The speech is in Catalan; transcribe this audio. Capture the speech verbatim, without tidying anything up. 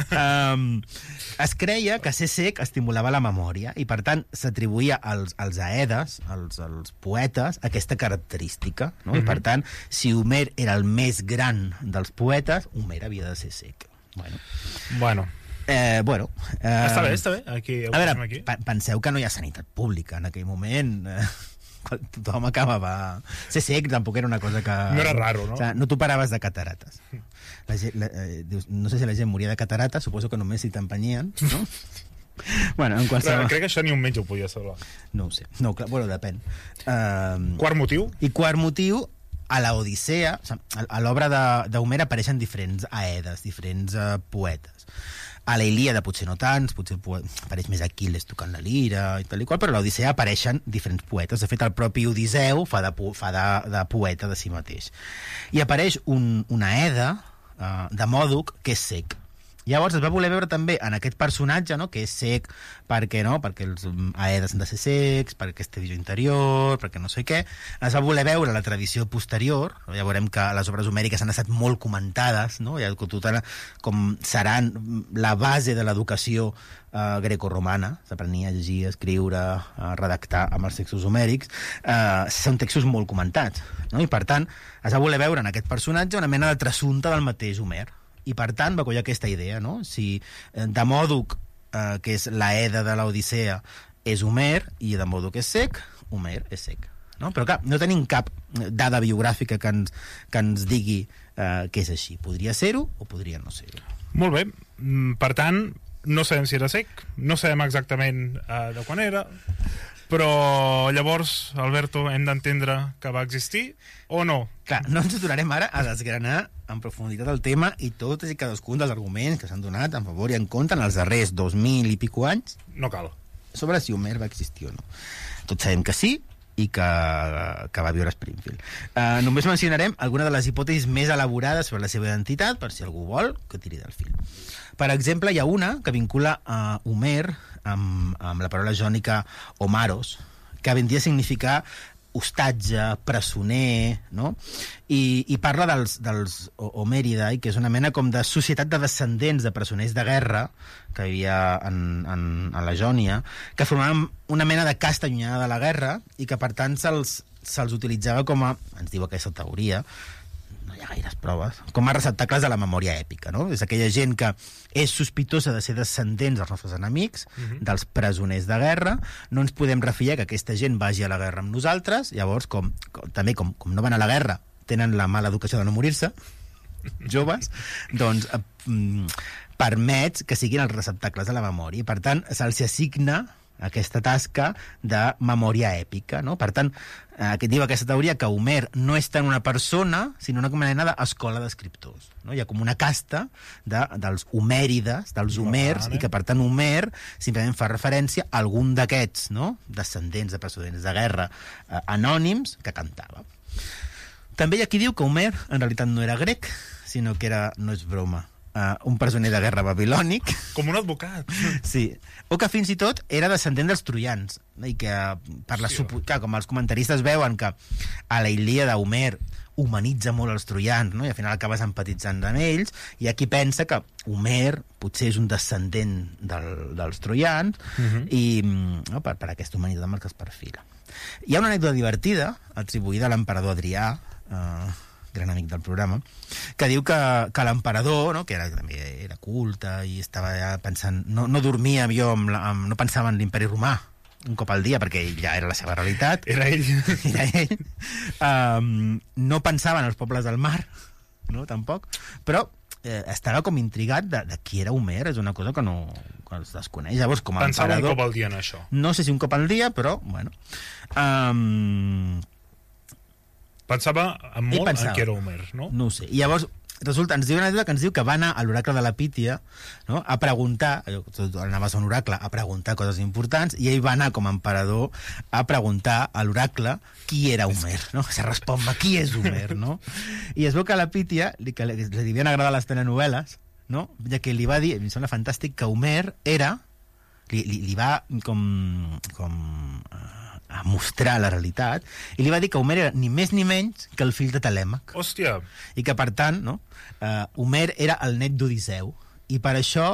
Um, es creia que ser cec estimulava la memòria i, per tant, s'atribuïa als, als aedes, als, als poetes, aquesta característica. No? Mm-hmm. I, per tant, si Homer era el més gran dels poetes, Homer havia de ser cec. Bueno... Bueno... Eh, bueno eh, està bé, està bé. Aquí, a veure, aquí. Penseu que no hi ha sanitat pública en aquell moment. Eh, tothom acabava... Ser cec tampoc era una cosa que... No era raro, no? O sigui, no t'ho paraves de catarates. La gent, la, eh, dius, no sé si la gent moria de catarates, suposo que només si t'empenyien, no? Bueno, en qualsevol... Però crec que això ni un metge ho podia saber. No ho sé. No, clar, bueno, depèn. Uh, quart motiu? I quart motiu, a la Odissea, a l'obra d'Homer apareixen diferents aedes, diferents uh, poetes. A la Ilíada potser no tants, potser apareix més Aquil·les tocant la lira i tal i qual, però a l'Odissea apareixen diferents poetes. De fet, el propi Odisseu fa de, fa de, de poeta de si mateix. I apareix un, una Aeda uh, de Mòdoc que és cec. Llavors es va voler veure també en aquest personatge, no?, que és cec perquè, no?, perquè els aedes han de ser cecs, per aquesta visió interior, perquè no sé què. Es va voler veure la tradició posterior. Ja veurem que les obres homèriques han estat molt comentades, no?, ja, total, com seran la base de l'educació eh, grecorromana. S'aprenia a llegir, a escriure, a redactar amb els textos homèrics. Eh, són textos molt comentats, no?, i per tant es va voler veure en aquest personatge una mena de trasunte del mateix Homer. I, per tant, va collir aquesta idea, no? Si Demòdoc, eh, que és l'Aeda de l'Odissea, és Homer, i Demòdoc és cec, Homer és cec. No? Però, clar, no tenim cap dada biogràfica que ens, que ens digui eh, que és així. Podria ser-ho o podria no ser-ho. Molt bé. Per tant, no sabem si era cec, no sabem exactament eh, de quan era, però llavors, Alberto, hem d'entendre que va existir o no? Clar, no ens aturarem ara a desgranar en profunditat el tema i tots i cadascun dels arguments que s'han donat en favor i en contra en els darrers dos mil i pico anys. No cal. Sobre si Homer va existir o no. Tots sabem que sí i que, que va viure a Springfield. Uh, només mencionarem alguna de les hipòtesis més elaborades sobre la seva identitat, per si algú vol que tiri del fil. Per exemple, hi ha una que vincula a Homer amb, amb la paraula jònica Homaros, que vindria a significar hostatge, presoner, no? I, i parla dels, dels Homeridae, que és una mena com de societat de descendents de presoners de guerra que hi havia en, en, a la Jònia, que formaven una mena de casta allunyada de la guerra i que, per tant, se'ls se'ls utilitzava com a, ens diu aquesta teoria, no hi ha gaires proves, com a receptacles de la memòria èpica, no? És aquella gent que és sospitosa de ser descendents dels nostres enemics, uh-huh. dels presoners de guerra, no ens podem refiar que aquesta gent vagi a la guerra amb nosaltres, llavors, com, com també com, com no van a la guerra, tenen la mala educació de no morir-se, joves, doncs eh, permets que siguin els receptacles de la memòria, i per tant se'ls assigna aquesta tasca de memòria èpica, no? Per tant, eh, que diu aquesta teoria que Homer no és tant una persona, sinó una mena d'escola d'escriptors, no? Hi ha com una casta de, dels homèrides, dels homers, i que per tant Homer simplement fa referència a algun d'aquests, no?, descendents de presoners de guerra eh, anònims que cantava. També hi ha qui diu que Homer en realitat no era grec, sinó que era, no és broma, Uh, un presoner de guerra babilònic. Com un advocat. Sí. O que fins i tot era descendent dels troians. I que, per la supo... que, com els comentaristes veuen que a la Ilíada Homer humanitza molt els troians, no? I al final acabes empatitzant amb ells, i aquí pensa que Homer potser és un descendent del, dels troians, uh-huh. i no, per, per aquesta humanitat amb el que es perfila. Hi ha una anècdota divertida atribuïda a l'emperador Adrià, eh, gran amic del programa, que diu que, que l'emperador, no, que era, també era culte i estava ja pensant, no, no dormia jo amb la, amb, no pensava en l'imperi romà un cop al dia, perquè ja era la seva realitat, era ell, era ell. Um, no pensava en els pobles del mar, no, tampoc, però eh, estava com intrigat de, de qui era Homer, és una cosa que no que es desconeix. Llavors, com a pensava emperador, un cop al dia en això, no sé si un cop al dia, però bueno, um, pensava en molt pensava, en què era Homer, no? No ho sé. I llavors, resulta, ens diu una que ens diu que va anar a l'oracle de la Pítia, no?, a preguntar, anaves a un oracle a preguntar coses importants, i ell va anar com a emperador a preguntar a l'oracle qui era Homer, no? Se respon-me, qui és Homer, no? I es veu que a la Pítia li, que li, li devien agradar les telenovel·les, no?, ja que li va dir, em sembla fantàstic, que Homer era, li, li, li va com... com a mostrar la realitat, i li va dir que Homer era ni més ni menys que el fill de Telèmac. Hòstia! I que, per tant, no, uh, Homer era el net d'Odisseu, i per això